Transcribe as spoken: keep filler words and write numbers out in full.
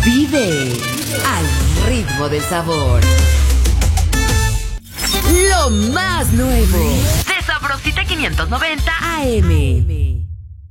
Vive al ritmo del sabor. Lo más nuevo de Sabrosita quinientos noventa A M.